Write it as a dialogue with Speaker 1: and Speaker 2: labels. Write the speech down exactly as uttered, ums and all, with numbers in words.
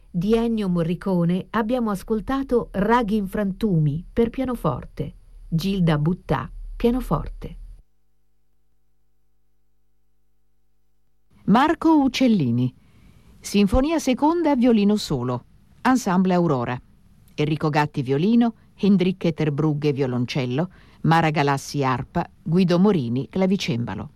Speaker 1: Di Ennio Morricone abbiamo ascoltato Raghi in frantumi per pianoforte, Gilda Buttà, pianoforte.
Speaker 2: Marco Uccellini, Sinfonia seconda, violino solo, Ensemble Aurora. Enrico Gatti, violino, Hendrik Etterbrugge, violoncello, Mara Galassi, arpa, Guido Morini, clavicembalo.